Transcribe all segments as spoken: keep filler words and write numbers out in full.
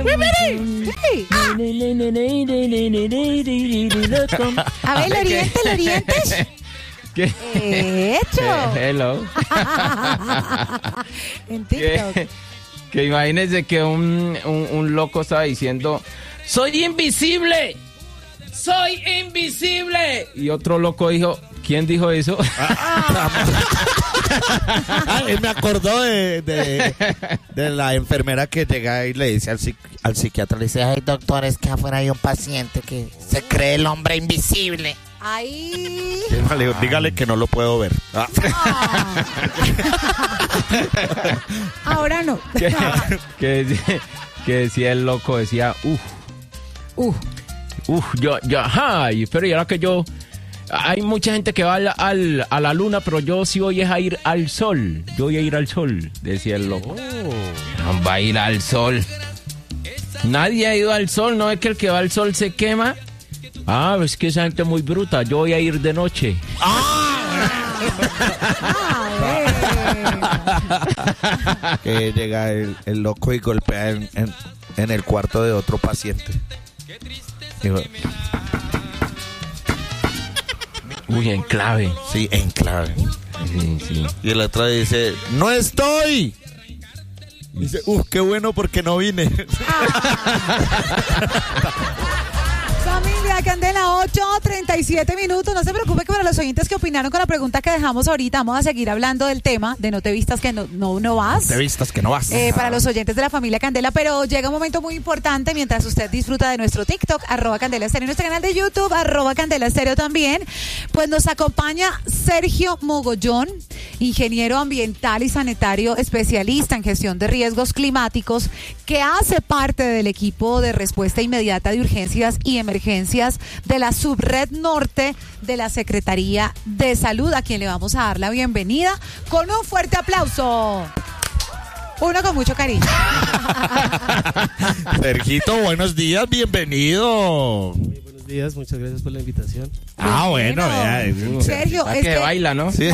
A ver, el oriente, el oriente. ¿Qué? Hecho. Eh, hello. En TikTok. Que, que imagínense que un, un, un loco estaba diciendo, ¡soy invisible! ¡Soy invisible! Y otro loco dijo, ¿quién dijo eso? Ah, él me acordó de, de, de la enfermera que llega y le dice al, psiqui- al psiquiatra, le dice, ay doctor, es que afuera hay un paciente que se cree el hombre invisible. Ay. Le digo, dígale que no lo puedo ver. Ah. Ah. Ahora no. que, que, decía, que decía el loco, decía, uff, Uh. uff, yo, yo, ajá, y- pero y ahora que yo, hay mucha gente que va al, al, a la luna, pero yo sí voy a ir al sol, yo voy a ir al sol, decía el loco. No va a ir al sol. Nadie ha ido al sol, ¿no es que el que va al sol se quema? Ah, es que esa gente es muy bruta, yo voy a ir de noche. Ah, Que llega el, el loco y golpea en, en, en el cuarto de otro paciente. Digo, Uy, en clave. sí, en clave. Sí, sí. Y el otro dice, ¡no estoy! Dice, ¡uf, qué bueno porque no vine! Familia Candela, ocho treinta y siete minutos. No se preocupe que para los oyentes que opinaron con la pregunta que dejamos ahorita, vamos a seguir hablando del tema de no te vistas que no, no, no vas. Te vistas que no vas. Eh, para los oyentes de la familia Candela, pero llega un momento muy importante mientras usted disfruta de nuestro TikTok, arroba Candela Estéreo, nuestro canal de YouTube, arroba Candela Estéreo también, pues nos acompaña Sergio Mogollón, ingeniero ambiental y sanitario especialista en gestión de riesgos climáticos, que hace parte del equipo de respuesta inmediata de urgencias y emergencias de la Subred Norte de la Secretaría de Salud, a quien le vamos a dar la bienvenida con un fuerte aplauso. Uno con mucho cariño. Sergito, buenos días, bienvenido. Muy buenos días, muchas gracias por la invitación. Ah, bueno, Bueno. vea, es- Sergio, Ah, es que que... baila, ¿no? sí.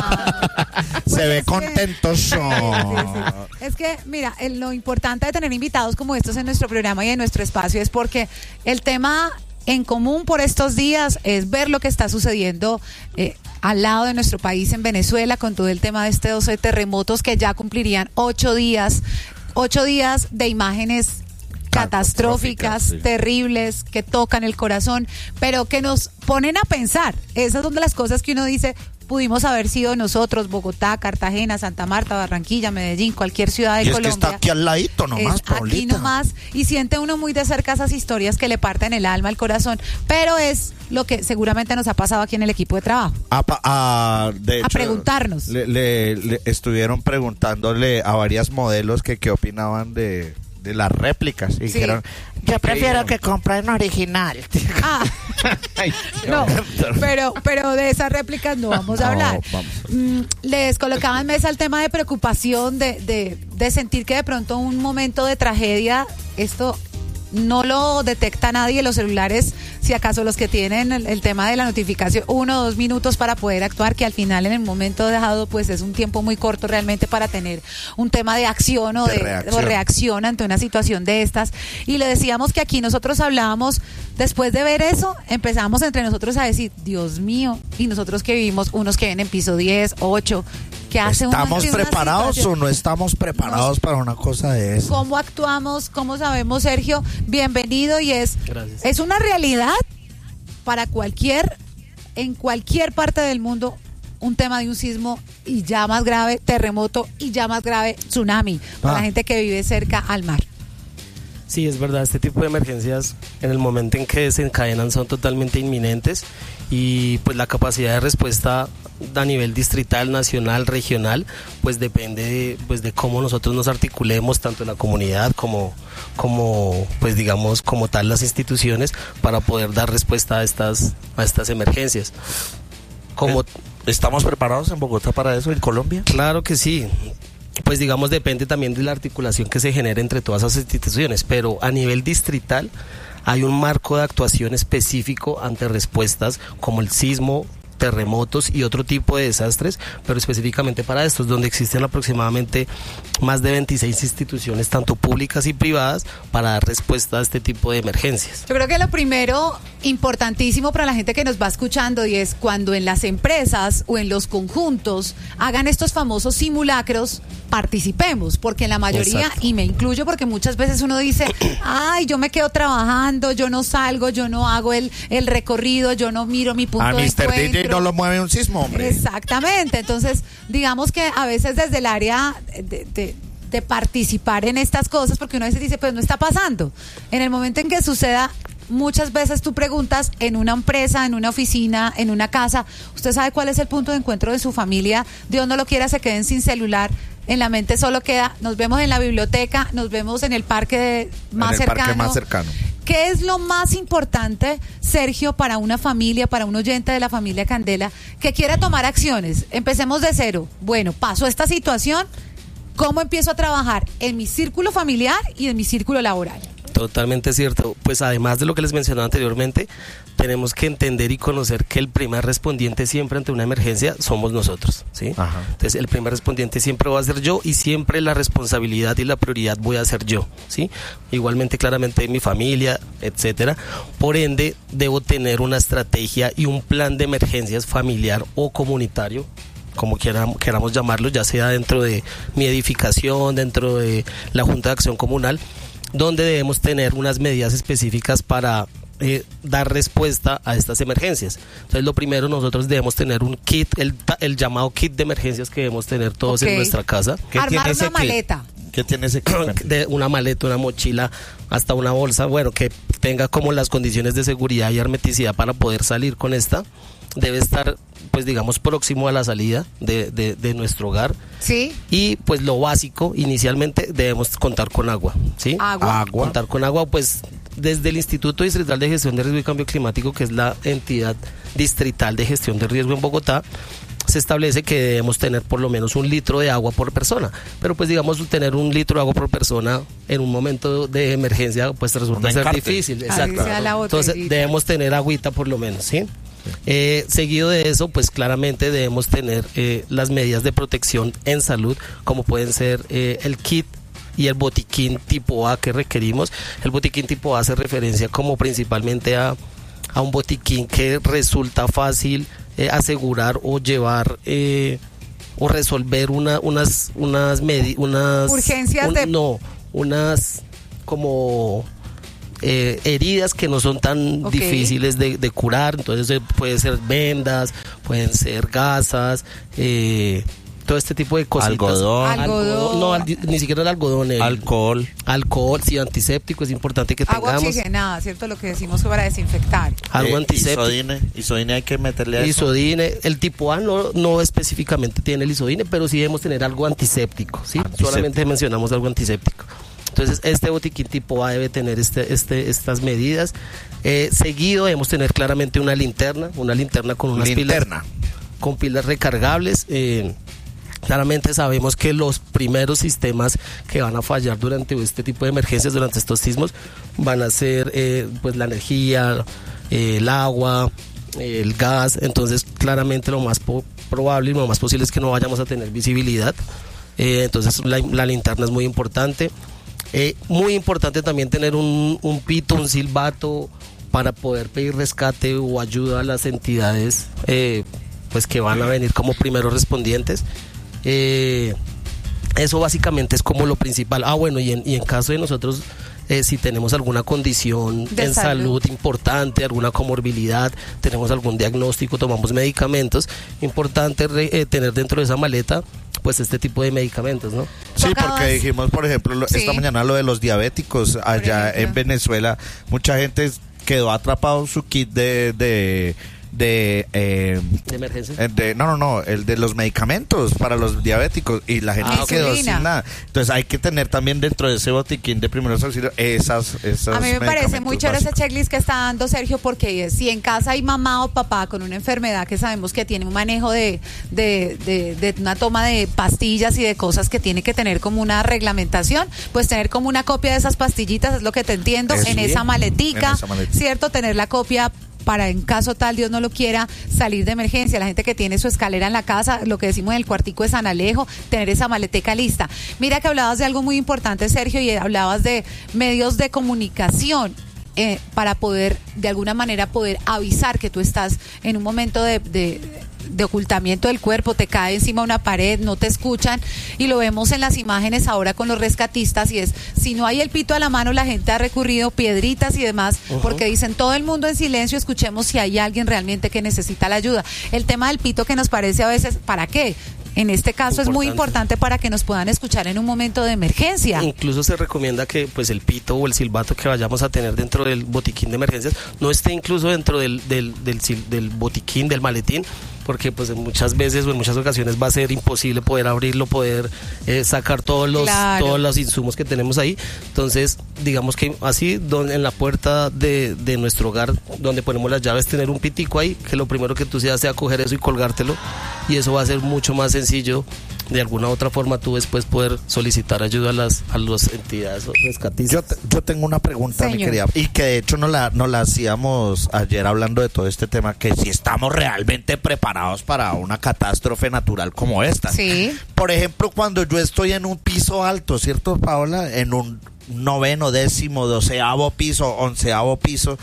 Ah, pues Se ve es que- contentoso. Sí, sí, sí. Es que, mira, el- lo importante de tener invitados como estos en nuestro programa y en nuestro espacio es porque el tema en común por estos días es ver lo que está sucediendo eh, al lado de nuestro país en Venezuela con todo el tema de estos doce terremotos que ya cumplirían ocho días, ocho días de imágenes catastróficas, sí. terribles, que tocan el corazón, pero que nos ponen a pensar. Esas son de las cosas que uno dice, pudimos haber sido nosotros, Bogotá, Cartagena, Santa Marta, Barranquilla, Medellín, cualquier ciudad de Y es que Colombia. está aquí al ladito nomás, Es aquí Paulita. nomás, y siente uno muy de cerca esas historias que le parten el alma, el corazón, pero es lo que seguramente nos ha pasado aquí en el equipo de trabajo. A, pa- a- de hecho, preguntarnos. Le, le- le estuvieron preguntándole a varias modelos que qué opinaban de, de las réplicas. Y Sí. dijeron, yo prefiero que compren original. Ah, Ay, no, pero, pero de esas réplicas no vamos a No, hablar. vamos. Mm, les colocaba en mesa el tema de preocupación, de, de, de sentir que de pronto un momento de tragedia, esto no lo detecta nadie, los celulares, si acaso los que tienen el, el tema de la notificación, uno o dos minutos para poder actuar, que al final en el momento dejado pues es un tiempo muy corto realmente para tener un tema de acción o De de, reacción. o reacción ante una situación de estas. Y le decíamos que aquí nosotros hablábamos, después de ver eso, empezamos entre nosotros a decir, Dios mío, y nosotros que vivimos, unos que viven en piso diez, ocho, que hace uno ¿Estamos ante una preparados situación? o no estamos preparados para una cosa de eso? ¿Cómo actuamos? ¿Cómo sabemos, Sergio? Bienvenido, y es, Gracias. es una realidad para cualquier, en cualquier parte del mundo, un tema de un sismo y ya más grave, terremoto y ya más grave, tsunami, para Ah. la gente que vive cerca al mar. Sí, es verdad, este tipo de emergencias en el momento en que desencadenan son totalmente inminentes y pues la capacidad de respuesta a nivel distrital, nacional, regional, pues depende de, pues de cómo nosotros nos articulemos tanto en la comunidad como, como pues digamos como tal las instituciones para poder dar respuesta a estas, a estas emergencias. Como ¿Estamos preparados en Bogotá para eso, en Colombia? Claro que sí. Pues digamos depende también de la articulación que se genere entre todas esas instituciones, pero a nivel distrital hay un marco de actuación específico ante respuestas como el sismo, terremotos y otro tipo de desastres, pero específicamente para estos, donde existen aproximadamente más de veintiséis instituciones, tanto públicas y privadas, para dar respuesta a este tipo de emergencias. Yo creo que lo primero importantísimo para la gente que nos va escuchando y es cuando en las empresas o en los conjuntos hagan estos famosos simulacros, participemos, porque en la mayoría, Exacto. y me incluyo porque muchas veces uno dice, ay, yo me quedo trabajando, yo no salgo, yo no hago el, el recorrido, yo no miro mi punto A de mister encuentro. D J no lo mueve un sismo, hombre. Exactamente, entonces digamos que a veces desde el área de, de, de participar en estas cosas, porque uno a veces dice, pues no está pasando. En el momento en que suceda, muchas veces tú preguntas en una empresa, en una oficina, en una casa, ¿usted sabe cuál es el punto de encuentro de su familia? Dios no lo quiera, se queden sin celular. En la mente solo queda, nos vemos en la biblioteca, nos vemos en el parque de, más en el cercano. parque más cercano. ¿Qué es lo más importante, Sergio, para una familia, para un oyente de la familia Candela, que quiera tomar acciones? Empecemos de cero. Bueno, pasó esta situación, ¿cómo empiezo a trabajar en mi círculo familiar y en mi círculo laboral? Totalmente cierto. Pues además de lo que les mencionaba anteriormente, tenemos que entender y conocer que el primer respondiente siempre ante una emergencia somos nosotros, ¿sí? Ajá. Entonces el primer respondiente siempre va a ser yo y siempre la responsabilidad y la prioridad voy a ser yo, ¿sí? Igualmente claramente mi familia, etcétera. Por ende, debo tener una estrategia y un plan de emergencias familiar o comunitario, como queramos, queramos llamarlo, ya sea dentro de mi edificación, dentro de la Junta de Acción Comunal, donde debemos tener unas medidas específicas para eh, dar respuesta a estas emergencias. Entonces lo primero, nosotros debemos tener un kit, el, el llamado kit de emergencias que debemos tener todos Ok. en nuestra casa. ¿Qué Armar tiene ese una kit? maleta. ¿Qué tiene ese kit? De una maleta, una mochila, hasta una bolsa, bueno, que tenga como las condiciones de seguridad y hermeticidad para poder salir con esta. Debe estar, pues digamos, próximo a la salida de, de, de nuestro hogar. ¿Sí? Y pues lo básico, inicialmente debemos contar con agua, ¿sí? Agua. Agua. Contar con agua, pues desde el Instituto Distrital de Gestión de Riesgo y Cambio Climático, que es la entidad distrital de gestión de riesgo en Bogotá, se establece que debemos tener por lo menos un litro de agua por persona, pero pues digamos tener un litro de agua por persona en un momento de emergencia pues resulta Un ser encarte. difícil, Así exacto. sea la Entonces botellita. debemos tener agüita por lo menos, ¿sí? Eh, seguido de eso, pues claramente debemos tener eh, las medidas de protección en salud, como pueden ser eh, el kit y el botiquín tipo A que requerimos. El botiquín tipo A hace referencia como principalmente a, a un botiquín que resulta fácil eh, asegurar o llevar eh, o resolver una, unas unas medi unas Urgencias un- de- no, unas como eh, heridas que no son tan Ok. difíciles de, de curar. Entonces eh, puede ser vendas, pueden ser gasas, eh, todo este tipo de cositas. Algodón. Algodón. No, al- ni siquiera el algodón. El Alcohol. alcohol, sí, antiséptico, es importante que Agua tengamos. oxigenada, ¿cierto? Lo que decimos para desinfectar. Algo Eh, antiséptico. Isodine. Isodine hay que meterle a eso. Isodine, el tipo A no, no específicamente tiene el isodine, pero sí debemos tener algo antiséptico, ¿sí? Antiséptico. Solamente mencionamos algo antiséptico. Entonces, este botiquín tipo A debe tener este, este, estas medidas. Eh, seguido debemos tener claramente una linterna, una linterna con unas Linterna. pilas, con pilas recargables. Eh, claramente sabemos que los primeros sistemas que van a fallar durante este tipo de emergencias, durante estos sismos, van a ser eh, pues la energía, eh, el agua, eh, el gas. Entonces claramente lo más po- probable y lo más posible es que no vayamos a tener visibilidad. Eh, entonces la, la linterna es muy importante. Eh, muy importante también tener un, un pito, un silbato para poder pedir rescate o ayuda a las entidades eh, pues que van a venir como primeros respondientes. Eh, eso básicamente es como lo principal. Ah, bueno, y en, y en caso de nosotros, eh, si tenemos alguna condición De en salud. salud importante, alguna comorbilidad, tenemos algún diagnóstico, tomamos medicamentos, importante re- eh, tener dentro de esa maleta pues este tipo de medicamentos, ¿no? Sí, Tú acabas- porque dijimos, por ejemplo, lo- Sí. esta mañana lo de los diabéticos allá ejemplo. en Venezuela, mucha gente quedó atrapado en su kit de de de, eh, De emergencia. eh, de- no no no el de los medicamentos para los diabéticos y la gente Ah, quedó insulina. sin nada. Entonces hay que tener también dentro de ese botiquín de primeros auxilios esas esas A mí me parece muy medicamentos chévere ese básicos. checklist que está dando Sergio, porque si en casa hay mamá o papá con una enfermedad que sabemos que tiene un manejo de, de, de, de una toma de pastillas y de cosas que tiene que tener como una reglamentación, pues tener como una copia de esas pastillitas es lo que te entiendo Eso en sí, esa maletica, en esa maletica. ¿cierto? Tener la copia para en caso tal, Dios no lo quiera, salir de emergencia. La gente que tiene su escalera en la casa, lo que decimos en el cuartico de San Alejo, tener esa maleteca lista. Mira que hablabas de algo muy importante, Sergio, y hablabas de medios de comunicación. Eh, para poder, de alguna manera, poder avisar que tú estás en un momento de, de, de ocultamiento del cuerpo, te cae encima una pared, no te escuchan, y lo vemos en las imágenes ahora con los rescatistas, y es, si no hay el pito a la mano, la gente ha recurrido piedritas y demás, uh-huh. porque dicen todo el mundo en silencio, escuchemos si hay alguien realmente que necesita la ayuda. El tema del pito que nos parece a veces, ¿para qué? En este caso importante. Es muy importante para que nos puedan escuchar en un momento de emergencia. Incluso se recomienda que pues el pito o el silbato que vayamos a tener dentro del botiquín de emergencias no esté incluso dentro del, del, del, del, del botiquín, del maletín, porque pues muchas veces o en muchas ocasiones va a ser imposible poder abrirlo, poder eh, sacar todos los claro. todos los insumos que tenemos ahí. Entonces, digamos que así donde, en la puerta de, de nuestro hogar, donde ponemos las llaves, tener un pitico ahí, que lo primero que tú seas sea coger eso y colgártelo, y eso va a ser mucho más sencillo. De alguna otra forma tú después poder solicitar ayuda a las a las entidades rescatistas. Yo, te, yo tengo una pregunta, Señor. mi querida, y que de hecho nos la, nos la hacíamos ayer hablando de todo este tema, que si estamos realmente preparados para una catástrofe natural como esta. Sí. Por ejemplo, cuando yo estoy en un piso alto, ¿cierto, Paola? En un noveno, décimo, doceavo piso, onceavo piso,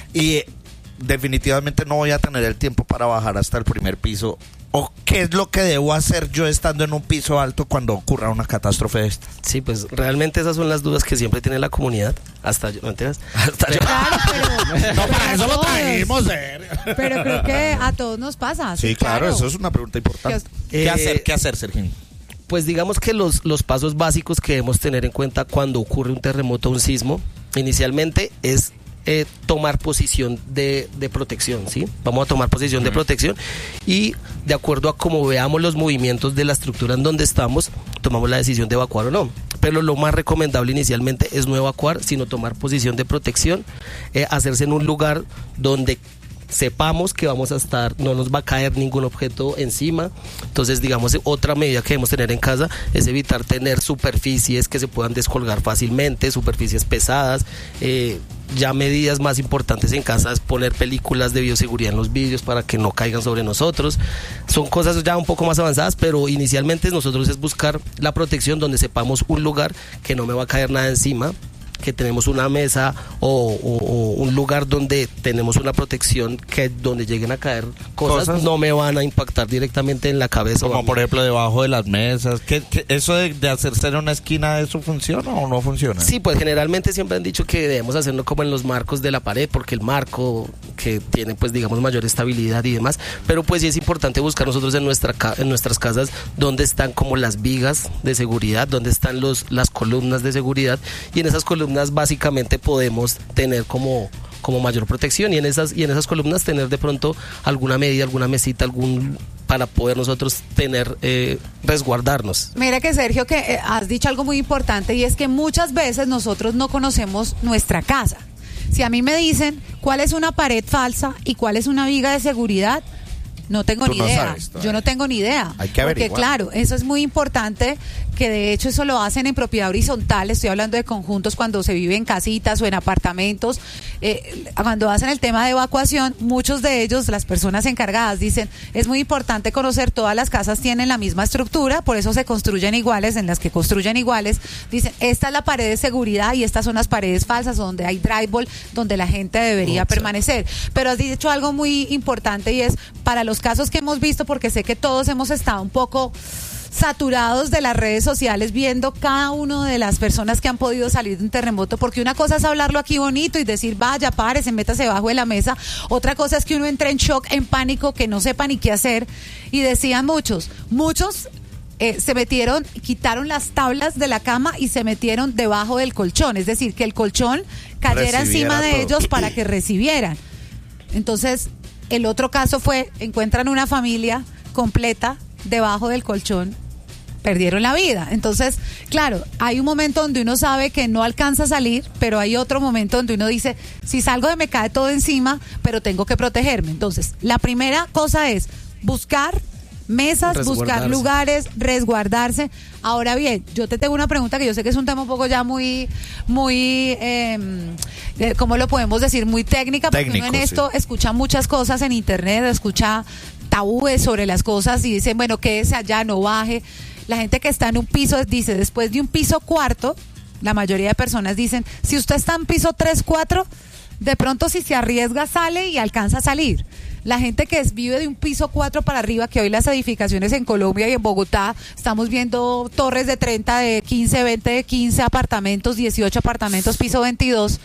y definitivamente no voy a tener el tiempo para bajar hasta el primer piso. ¿O qué es lo que debo hacer yo estando en un piso alto cuando ocurra una catástrofe de esta? Sí, pues realmente esas son las dudas que siempre tiene la comunidad. Hasta yo, ¿no entiendes? Hasta yo. Claro, pero... No, para eso lo trajimos, Pero creo que a todos nos pasa. Sí, sí claro, claro, eso es una pregunta importante. ¿Qué, ¿Qué hacer, qué hacer, Sergio? Pues digamos que los, los pasos básicos que debemos tener en cuenta cuando ocurre un terremoto o un sismo, inicialmente es... Eh, tomar posición de, de protección, ¿sí? Vamos a tomar posición de protección y de acuerdo a cómo veamos los movimientos de la estructura en donde estamos, tomamos la decisión de evacuar o no. Pero lo más recomendable inicialmente es no evacuar, sino tomar posición de protección, eh, hacerse en un lugar donde sepamos que vamos a estar, no nos va a caer ningún objeto encima. Entonces, digamos, otra medida que debemos tener en casa es evitar tener superficies que se puedan descolgar fácilmente, superficies pesadas. Eh, ya medidas más importantes en casa es poner películas de bioseguridad en los vidrios para que no caigan sobre nosotros. Son cosas ya un poco más avanzadas, pero inicialmente nosotros es buscar la protección donde sepamos un lugar que no me va a caer nada encima, que tenemos una mesa o, o, o un lugar donde tenemos una protección que donde lleguen a caer cosas, cosas no me van a impactar directamente en la cabeza. Como por ejemplo debajo de las mesas. ¿Qué, qué, ¿Eso de, de hacerse en una esquina, eso funciona o no funciona? Sí, pues generalmente siempre han dicho que debemos hacerlo como en los marcos de la pared, porque el marco que tiene pues digamos mayor estabilidad y demás, pero pues sí es importante buscar nosotros en, nuestra, en nuestras casas donde están como las vigas de seguridad, donde están los, las columnas de seguridad, y en esas columnas básicamente podemos tener como, como mayor protección, y en esas y en esas columnas tener de pronto alguna medida, alguna mesita, algún para poder nosotros tener eh, resguardarnos. Mira que Sergio, que eh, has dicho algo muy importante, y es que muchas veces nosotros no conocemos nuestra casa. Si a mí me dicen cuál es una pared falsa y cuál es una viga de seguridad, no tengo Tú ni no idea. Sabes, Yo no tengo ni idea. Hay que averiguar. Porque claro, eso es muy importante, que de hecho eso lo hacen en propiedad horizontal. Estoy hablando de conjuntos cuando se vive en casitas o en apartamentos. Eh, cuando hacen el tema de evacuación, muchos de ellos, las personas encargadas, dicen, es muy importante conocer, todas las casas tienen la misma estructura, por eso se construyen iguales, en las que construyen iguales, dicen, esta es la pared de seguridad y estas son las paredes falsas donde hay drywall, donde la gente debería Mucho. permanecer. Pero has dicho algo muy importante, y es, para los casos que hemos visto, porque sé que todos hemos estado un poco saturados de las redes sociales viendo cada una de las personas que han podido salir de un terremoto, porque una cosa es hablarlo aquí bonito y decir vaya, párese, métase debajo de la mesa, otra cosa es que uno entre en shock, en pánico, que no sepa ni qué hacer, y decían muchos, muchos eh, se metieron, quitaron las tablas de la cama y se metieron debajo del colchón, es decir, que el colchón cayera Recibiera encima de todo. ellos para que recibieran. Entonces, el otro caso fue, encuentran una familia completa debajo del colchón, perdieron la vida. Entonces, claro, hay un momento donde uno sabe que no alcanza a salir, pero hay otro momento donde uno dice, si salgo de me cae todo encima, pero tengo que protegerme. Entonces, la primera cosa es buscar mesas, buscar Resguardarse. lugares, resguardarse. Ahora bien, yo te tengo una pregunta que yo sé que es un tema un poco ya muy, muy, eh, eh, ¿cómo lo podemos decir? Muy técnica, porque Técnico, uno en esto sí. escucha muchas cosas en internet, escucha tabúes sobre las cosas y dicen, bueno, quédese allá, no baje. La gente que está en un piso dice, después de un piso cuarto, la mayoría de personas dicen, si usted está en piso tres, cuatro, de pronto si se arriesga sale y alcanza a salir. La gente que es, vive de un piso cuatro para arriba, que hoy las edificaciones en Colombia y en Bogotá, estamos viendo torres de treinta, de quince, veinte, de quince apartamentos, dieciocho apartamentos, piso veintidós,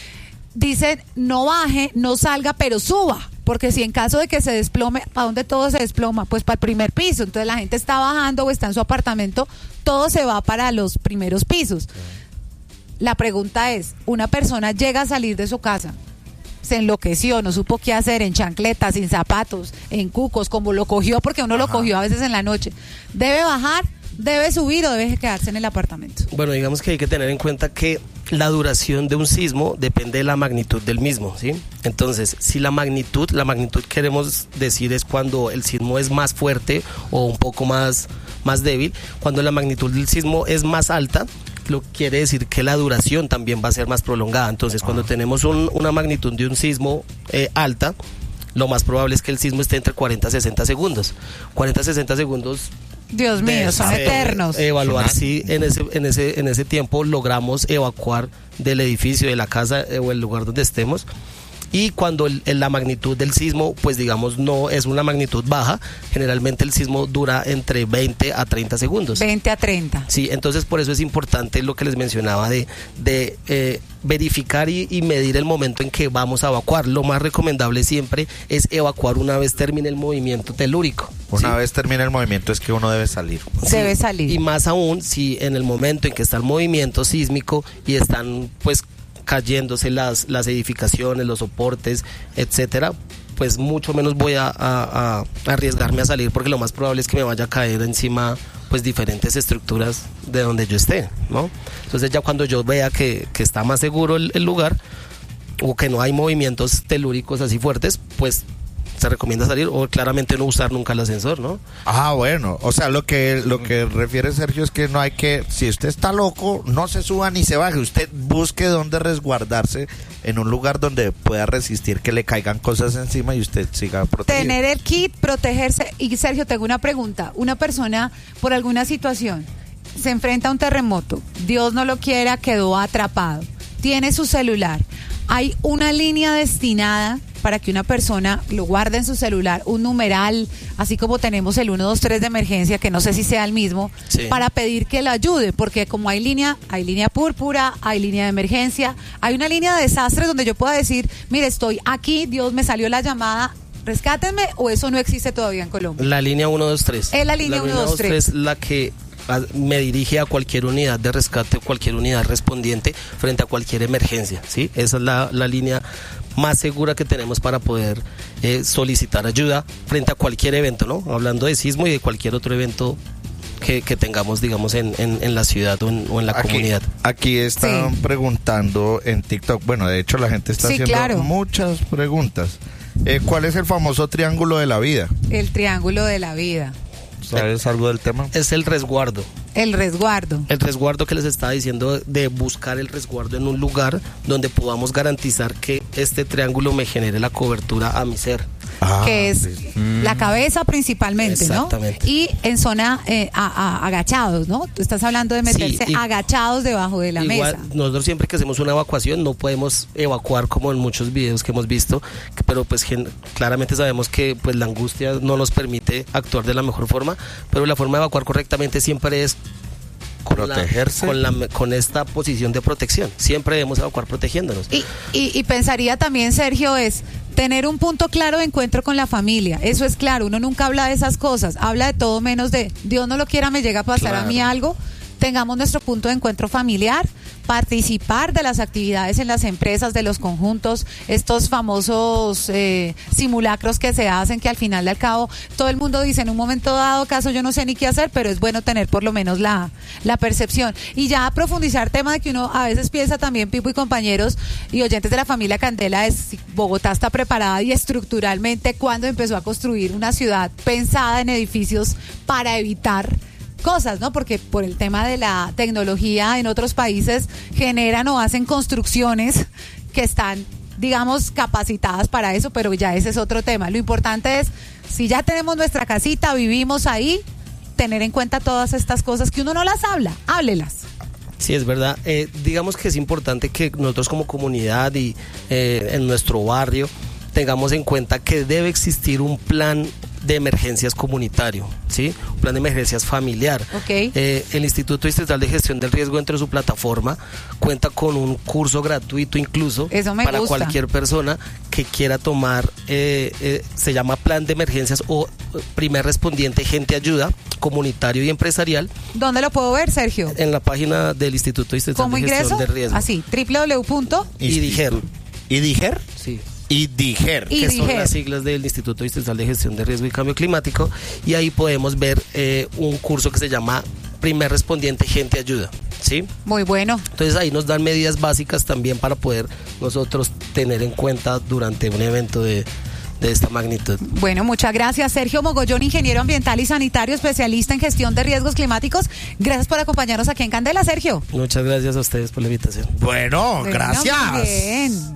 dicen no baje, no salga, pero suba. Porque si en caso de que se desplome, ¿para dónde todo se desploma? Pues para el primer piso. Entonces la gente está bajando o está en su apartamento, todo se va para los primeros pisos. La pregunta es, una persona llega a salir de su casa, se enloqueció, no supo qué hacer, en chancletas, sin zapatos, en cucos, como lo cogió, porque uno lo Ajá. cogió a veces en la noche. ¿Debe bajar, debe subir o debe quedarse en el apartamento? Bueno, digamos que hay que tener en cuenta que la duración de un sismo depende de la magnitud del mismo, ¿sí? Entonces, si la magnitud, la magnitud queremos decir es cuando el sismo es más fuerte o un poco más, más débil. Cuando la magnitud del sismo es más alta, lo que quiere decir que la duración también va a ser más prolongada. Entonces, cuando tenemos un, una magnitud de un sismo eh, alta, lo más probable es que el sismo esté entre cuarenta a sesenta segundos. cuarenta a sesenta segundos. Dios mío, son Eh, eternos. Evaluar si en ese, en ese, en ese tiempo logramos evacuar del edificio, de la casa eh, o el lugar donde estemos. Y cuando el, el- la magnitud del sismo, pues digamos, no es una magnitud baja, generalmente el sismo dura entre veinte a treinta segundos. veinte a treinta. Sí, entonces por eso es importante lo que les mencionaba de, de eh, verificar y, y medir el momento en que vamos a evacuar. Lo más recomendable siempre es evacuar una vez termine el movimiento telúrico. Una ¿sí? vez termina el movimiento es que uno debe salir. Sí, Debe salir. Y más aún si en el momento en que está el movimiento sísmico y están pues cayéndose las, las edificaciones, los soportes, etcétera, pues mucho menos voy a, a- a arriesgarme a salir, porque lo más probable es que me vaya a caer encima pues diferentes estructuras de donde yo esté, ¿no? Entonces ya cuando yo vea que, que está más seguro el, el lugar o que no hay movimientos telúricos así fuertes, pues se recomienda salir o claramente no usar nunca el ascensor, ¿no? Ah, bueno, o sea, lo que lo que refiere Sergio es que no hay que, si usted está loco, no se suba ni se baje, usted busque dónde resguardarse en un lugar donde pueda resistir que le caigan cosas encima y usted siga protegido. Tener el kit, protegerse. Y Sergio, tengo una pregunta. Una persona, por alguna situación, se enfrenta a un terremoto, Dios no lo quiera, quedó atrapado, tiene su celular, hay una línea destinada para que una persona lo guarde en su celular, un numeral, así como tenemos el uno dos tres de emergencia, que no sé si sea el mismo, Sí. para pedir que la ayude, porque como hay línea, hay línea púrpura, hay línea de emergencia, hay una línea de desastres donde yo pueda decir, mire, estoy aquí, Dios me salió la llamada, rescátenme, o eso no existe todavía en Colombia. La línea uno dos tres. Es la línea uno dos tres. es la que a- me dirige a cualquier unidad de rescate o cualquier unidad respondiente frente a cualquier emergencia, ¿sí? Esa es la, la línea más segura que tenemos para poder eh, solicitar ayuda frente a cualquier evento, ¿no? Hablando de sismo y de cualquier otro evento que, que tengamos, digamos, en, en, en la ciudad o en, o en la Aquí, comunidad. aquí están Sí. preguntando en TikTok, bueno, de hecho la gente está Sí, haciendo claro. muchas preguntas. Eh, ¿Cuál es el famoso triángulo de la vida? El triángulo de la vida, ¿Sabes algo del tema? Es el resguardo. el resguardo. El resguardo que les estaba diciendo, de buscar el resguardo en un lugar donde podamos garantizar que este triángulo me genere la cobertura a mi ser. Ah, Que es sí. la cabeza principalmente, ¿no? Exactamente. Y en zona eh, a- a- agachados, ¿no? Tú estás hablando de meterse Sí, y- agachados debajo de la Igual, mesa. nosotros siempre que hacemos una evacuación no podemos evacuar como en muchos videos que hemos visto, que- pero pues gen- claramente sabemos que pues la angustia no nos permite actuar de la mejor forma, pero la forma de evacuar correctamente siempre es con la- Protegerse. con, la, con esta posición de protección. Siempre debemos evacuar protegiéndonos. Y, y, y pensaría también, Sergio, es tener un punto claro de encuentro con la familia. Eso es claro, uno nunca habla de esas cosas, habla de todo menos de Dios no lo quiera, me llega a pasar a mí Claro. algo. Tengamos nuestro punto de encuentro familiar, participar de las actividades en las empresas, de los conjuntos, estos famosos eh, simulacros que se hacen, que al final al cabo todo el mundo dice en un momento dado caso yo no sé ni qué hacer, pero es bueno tener por lo menos la, la percepción. Y ya profundizar tema de que uno a veces piensa también, Pipo y compañeros y oyentes de la familia Candela, es si Bogotá está preparada y estructuralmente cuando empezó a construir una ciudad pensada en edificios para evitar cosas, ¿no? Porque por el tema de la tecnología en otros países generan o hacen construcciones que están, digamos, capacitadas para eso, pero ya ese es otro tema. Lo importante es, si ya tenemos nuestra casita, vivimos ahí, tener en cuenta todas estas cosas que uno no las habla, háblelas. Sí, es verdad. Eh, digamos que es importante que nosotros como comunidad y eh, en nuestro barrio tengamos en cuenta que debe existir un plan de emergencias comunitario, ¿sí? Un plan de emergencias familiar. Okay. Eh, el Instituto Distrital de Gestión del Riesgo, entre su plataforma, cuenta con un curso gratuito incluso Eso me para gusta. cualquier persona que quiera tomar, eh, eh, se llama Plan de Emergencias o Primer Respondiente Gente Ayuda, comunitario y empresarial. ¿Dónde lo puedo ver, Sergio? En la página del Instituto Distrital ¿Cómo de ingreso? Gestión del Riesgo. Así, doble u doble u doble u. Y dijer. ¿Y dijer? Sí. Y dijer. Y que son dijer. las siglas del Instituto Distrital de Gestión de Riesgo y Cambio Climático, y ahí podemos ver eh, un curso que se llama Primer Respondiente Gente Ayuda, ¿sí? Muy bueno. Entonces ahí nos dan medidas básicas también para poder nosotros tener en cuenta durante un evento de, de esta magnitud. Bueno, muchas gracias, Sergio Mogollón, ingeniero ambiental y sanitario, especialista en gestión de riesgos climáticos. Gracias por acompañarnos aquí en Candela, Sergio. Muchas gracias a ustedes por la invitación. Bueno, Bueno, gracias. muy bien.